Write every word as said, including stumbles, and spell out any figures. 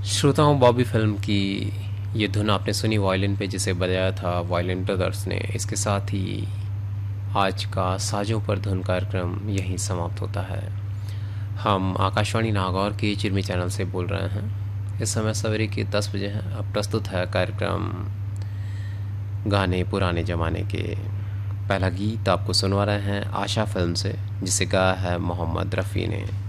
श्रोताओं, बॉबी फिल्म की ये धुन आपने सुनी वायलिन पे, जिसे बजाया था वायलिन ब्रदर्स ने। इसके साथ ही आज का साजों पर धुन कार्यक्रम यहीं समाप्त होता है। हम आकाशवाणी नागौर के चिरमी चैनल से बोल रहे हैं। इस समय सवेरे के दस बजे हैं। अब प्रस्तुत है कार्यक्रम गाने पुराने ज़माने के। पहला गीत आपको सुनवा रहे हैं आशा फिल्म से, जिसे गाया है मोहम्मद रफ़ी ने।